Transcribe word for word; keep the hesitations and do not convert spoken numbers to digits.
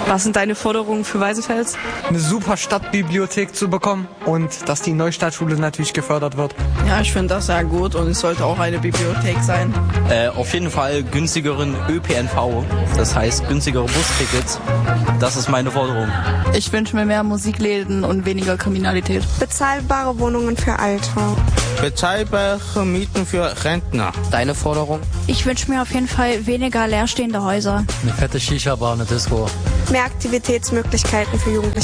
Was sind deine Forderungen für Weißenfels? Eine super Stadtbibliothek zu bekommen und dass die Neustadtschule natürlich gefördert wird. Ja, ich finde das sehr gut und es sollte auch eine Bibliothek sein. Äh, auf jeden Fall günstigeren Ö P N V, das heißt günstigere Bustickets. Das ist meine Forderung. Ich wünsche mir mehr Musikläden und weniger Kriminalität. Bezahlbare Wohnungen für Alte. Bezahlbare Mieten für Rentner. Deine Forderung? Ich wünsche mir auf jeden Fall weniger leerstehende Häuser. Eine fette Shisha-Bar, eine Disco. Mehr Aktivitätsmöglichkeiten für Jugendliche.